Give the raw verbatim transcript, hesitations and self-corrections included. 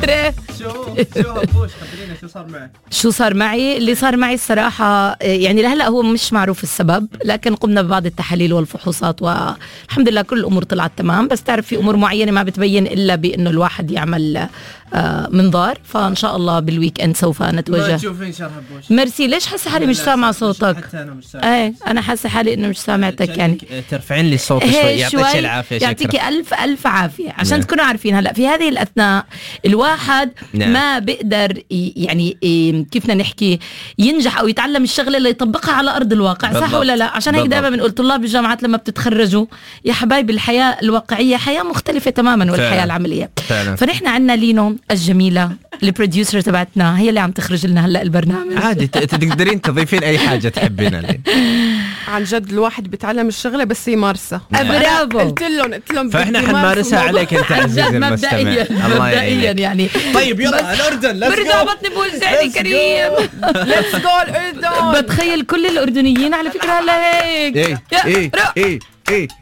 شو شو هبوش خبرينا شو صار معك؟ شو صار معي؟ اللي صار معي الصراحة يعني لهلأ هو مش معروف السبب، لكن قمنا ببعض التحاليل والفحوصات والحمد لله كل الأمور طلعت تمام. بس تعرف في أمور معينة ما بتبين إلا بأنه الواحد يعمل منظار، فإن شاء الله بالويك إند سوف نتوجه. تشوفين شر هبوش. ميرسي. ليش حاسة حالي مش سامع صوتك؟ حتى أنا مش سامع. ايه أنا حاسة حالي إنه مش سامعتك يعني. ترفعين لي الصوت شوي. يعطيك العافية. يعطيك ألف ألف عافية. عشان نعم. تكونوا عارفين هلأ في هذه الأثناء الواحد نعم. ما بيقدر يعني كيف بدنا نحكي ينجح أو يتعلم الشغلة اللي يطبقها على أرض الواقع. بالضبط. صح ولا لا؟ عشان هيك دائما بنقول طلاب الجامعات لما بتتخرجوا يا حبايبي الحياة الواقعية حياة مختلفة تماما والحياة فعلا. العملية فعلا. فنحن عنا لينو الجميلة البروديوسر تبعتنا هي اللي عم تخرج لنا هلا البرنامج. عادي تقدرين تضيفين اي حاجه تحبينها. عن جد الواحد بيتعلم الشغله بس يمارسها. برافو. قلت لهم قلت لهم فاحنا حنمارسها عليك انت عزيزي المستمع. الله يعينك يعني. طيب يلا الاردن ليتس جو. برجع بطني بوزعني كريم. ليتس جو الاردن. بتخيل كل الاردنيين على فكره هلا هيك. ايه ايه ايه